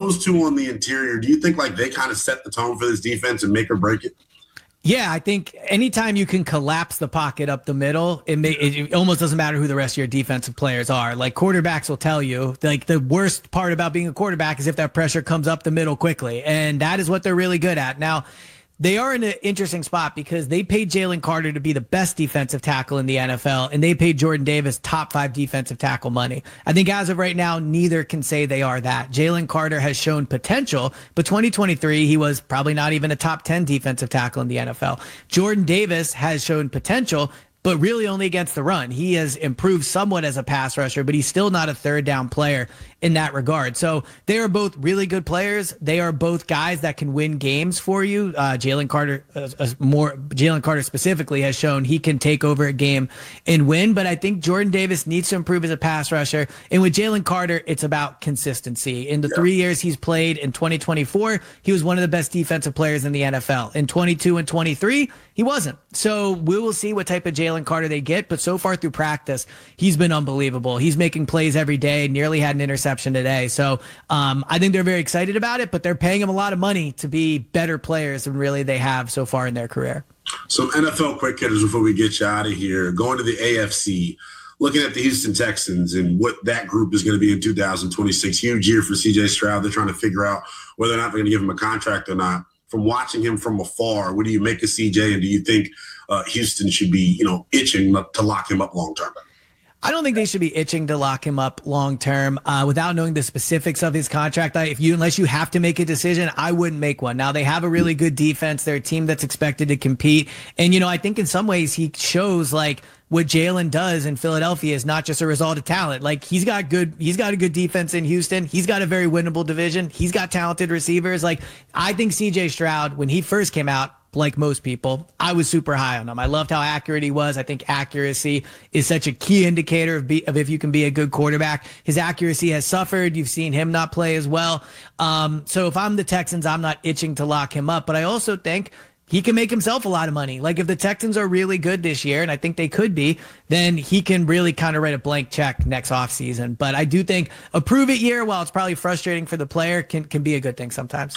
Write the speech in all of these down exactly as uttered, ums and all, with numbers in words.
those two on the interior, do you think like they kind of set the tone for this defense and make or break it? Yeah, I think anytime you can collapse the pocket up the middle, it, may, it almost doesn't matter who the rest of your defensive players are. Like quarterbacks will tell you, like the worst part about being a quarterback is if that pressure comes up the middle quickly. And that is what they're really good at. Now, they are in an interesting spot because they paid Jalen Carter to be the best defensive tackle in the N F L, and they paid Jordan Davis top five defensive tackle money. I think as of right now, neither can say they are that. Jalen Carter has shown potential, but twenty twenty-three, he was probably not even a top ten defensive tackle in the N F L. Jordan Davis has shown potential, but really only against the run. He has improved somewhat as a pass rusher, but he's still not a third down player in that regard. So they are both really good players. They are both guys that can win games for you. Uh, Jalen Carter, uh, uh, more Jalen Carter specifically has shown he can take over a game and win. But I think Jordan Davis needs to improve as a pass rusher. And with Jalen Carter, it's about consistency. In the yeah. three years he's played in twenty twenty-four, he was one of the best defensive players in the N F L. In twenty-two and twenty-three, he wasn't. So we will see what type of Jalen Carter they get. But so far through practice, he's been unbelievable. He's making plays every day, nearly had an interception today. So um, I think they're very excited about it, but they're paying him a lot of money to be better players than really they have so far in their career. Some N F L quick hitters before we get you out of here. Going to the A F C, looking at the Houston Texans and what that group is going to be in two thousand twenty-six. Huge year for C J Stroud. They're trying to figure out whether or not they're going to give him a contract or not. From watching him from afar, what do you make of C J, and do you think uh, Houston should be, you know, itching to lock him up long term? I don't think they should be itching to lock him up long term uh, without knowing the specifics of his contract. I, if you, unless you have to make a decision, I wouldn't make one. Now they have a really good defense. They're a team that's expected to compete. And, you know, I think in some ways he shows like what Jalen does in Philadelphia is not just a result of talent. Like he's got good, he's got a good defense in Houston. He's got a very winnable division. He's got talented receivers. Like I think C J Stroud, when he first came out, like most people, I was super high on him. I loved how accurate he was. I think accuracy is such a key indicator of, be, of if you can be a good quarterback. His accuracy has suffered. You've seen him not play as well. Um, so if I'm the Texans, I'm not itching to lock him up. But I also think he can make himself a lot of money. Like if the Texans are really good this year, and I think they could be, then he can really kind of write a blank check next offseason. But I do think a prove it year, while it's probably frustrating for the player, can, can be a good thing sometimes.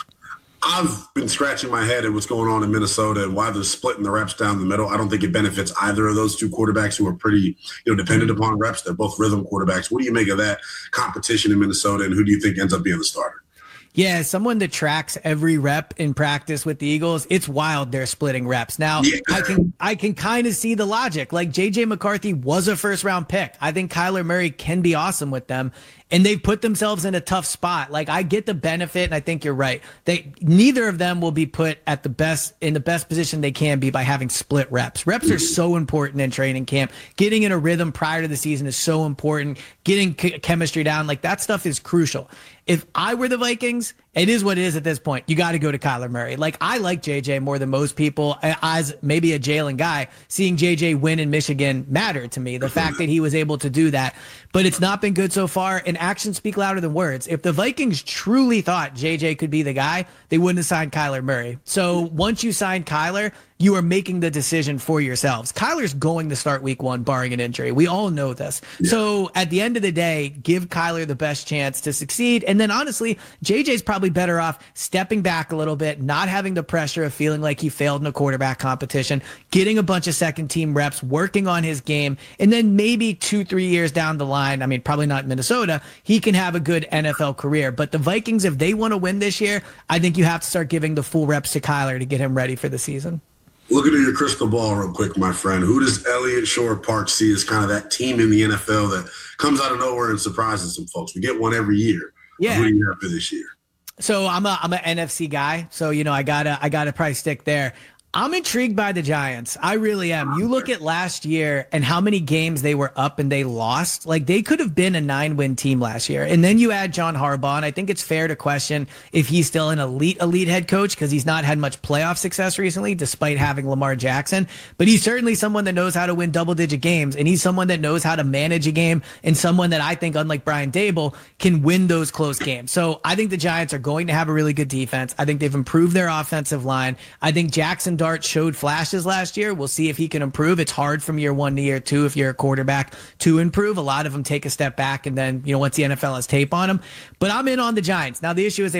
I've been scratching my head at what's going on in Minnesota and why they're splitting the reps down the middle. I don't think it benefits either of those two quarterbacks who are pretty, you know, dependent upon reps. They're both rhythm quarterbacks. What do you make of that competition in Minnesota, and who do you think ends up being the starter? Yeah, someone that tracks every rep in practice with the Eagles, it's wild they're splitting reps. Now, yeah. I can I can kind of see the logic. Like J J McCarthy was a first round pick. I think Kyler Murray can be awesome with them. And they've put themselves in a tough spot. Like I get the benefit, and I think you're right. They neither of them will be put at the best in the best position they can be by having split reps. Reps are so important in training camp. Getting in a rhythm prior to the season is so important. Getting ch- chemistry down, like that stuff is crucial. If I were the Vikings, it is what it is at this point. You got to go to Kyler Murray. Like I like J J more than most people. As maybe a Jalen guy, seeing J J win in Michigan mattered to me. The fact that he was able to do that, but it's not been good so far. And actions speak louder than words. If the Vikings truly thought J J could be the guy, they wouldn't have signed Kyler Murray. So once you sign Kyler, you are making the decision for yourselves. Kyler's going to start week one, barring an injury. We all know this. Yeah. So at the end of the day, give Kyler the best chance to succeed. And then honestly, J J's probably better off stepping back a little bit, not having the pressure of feeling like he failed in a quarterback competition, getting a bunch of second team reps, working on his game. And then maybe two, three years down the line, I mean, probably not in Minnesota, he can have a good N F L career. But the Vikings, if they want to win this year, I think you have to start giving the full reps to Kyler to get him ready for the season. Looking at your crystal ball real quick, my friend, who does Elliott Shore-Parks see as kind of that team in the N F L that comes out of nowhere and surprises some folks? We get one every year. Yeah. Who do you have for this year? So I'm a I'm an N F C guy. So, you know, I gotta I gotta probably stick there. I'm intrigued by the Giants. I really am. You look at last year and how many games they were up and they lost. Like they could have been a nine-win team last year. And then you add John Harbaugh, and I think it's fair to question if he's still an elite, elite head coach because he's not had much playoff success recently, despite having Lamar Jackson. But he's certainly someone that knows how to win double-digit games, and he's someone that knows how to manage a game, and someone that I think, unlike Brian Daboll, can win those close games. So I think the Giants are going to have a really good defense. I think they've improved their offensive line. I think Jackson Dart showed flashes last year. We'll see if he can improve. It's hard from year one to year two if you're a quarterback to improve. A lot of them take a step back, and then, you know, once the N F L has tape on them. But I'm in on the Giants. Now, the issue is they